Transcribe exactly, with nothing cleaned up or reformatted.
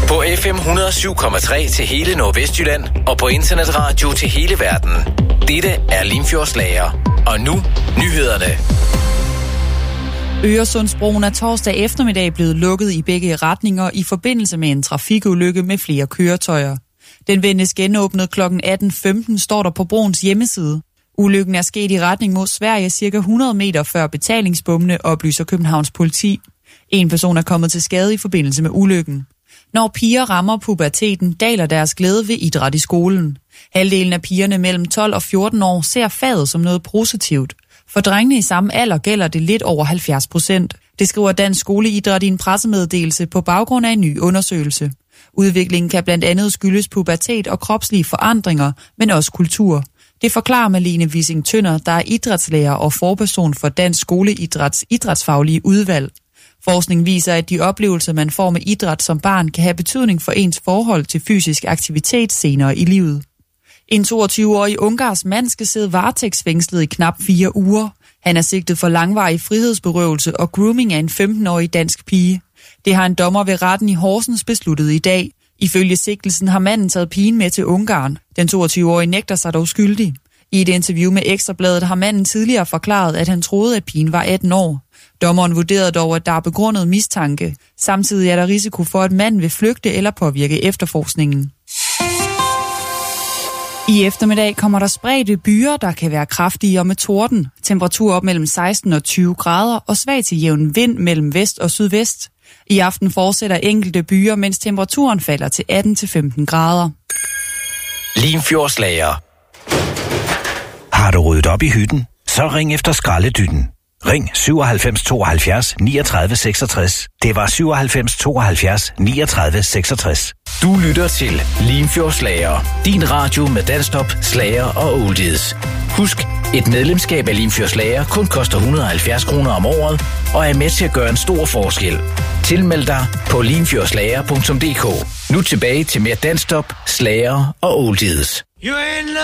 På F M et hundrede og syv komma tre til hele Nordvestjylland og på internetradio til hele verden. Dette er Limfjordsslager. Og nu, nyhederne. Øresundsbroen er torsdag eftermiddag blevet lukket i begge retninger i forbindelse med en trafikulykke med flere køretøjer. Den ventes genåbnet klokken atten femten, står der på broens hjemmeside. Ulykken er sket i retning mod Sverige cirka hundrede meter før betalingsbommene, oplyser Københavns politi. En person er kommet til skade i forbindelse med ulykken. Når piger rammer puberteten, daler deres glæde ved idræt i skolen. Halvdelen af pigerne mellem tolv og fjorten år ser faget som noget positivt. For drengene i samme alder gælder det lidt over halvfjerds procent. Det skriver Dansk Skoleidræt i en pressemeddelelse på baggrund af en ny undersøgelse. Udviklingen kan blandt andet skyldes pubertet og kropslige forandringer, men også kultur. Det forklarer Malene Wissing Tønder, der er idrætslærer og forperson for Dansk Skoleidræts idrætsfaglige udvalg. Forskning viser, at de oplevelser, man får med idræt som barn, kan have betydning for ens forhold til fysisk aktivitet senere i livet. En toogtyve-årig ungarsk mand skal sidde varetægtsfængslet i knap fire uger. Han er sigtet for langvarig frihedsberøvelse og grooming af en femten-årig dansk pige. Det har en dommer ved retten i Horsens besluttet i dag. Ifølge sigtelsen har manden taget pigen med til Ungarn. Den toogtyve-årige nægter sig dog skyldig. I et interview med Ekstrabladet har manden tidligere forklaret, at han troede, at pigen var atten år. Dommeren vurderede dog, at der er begrundet mistanke. Samtidig er der risiko for, at manden vil flygte eller påvirke efterforskningen. I eftermiddag kommer der spredte byer, der kan være kraftige og med torden. Temperatur op mellem seksten og tyve grader og svag til jævn vind mellem vest og sydvest. I aften fortsætter enkelte byer, mens temperaturen falder til atten til femten grader. Limfjordsslager. Har du ryddet op i hytten? Så ring efter skraldedytten. Ring syvoghalvfems tooghalvfjerds niogtredive seksogtres. Det var syvoghalvfems tooghalvfjerds niogtredive seksogtres. Du lytter til Limfjordsslager. Din radio med danstop, slager og oldies. Husk, et medlemskab af Limfjordsslager kun koster et hundrede og halvfjerds kroner om året og er med til at gøre en stor forskel. Tilmeld dig på limfjordslager punktum d k. Nu tilbage til mere danstop, slager og oldies.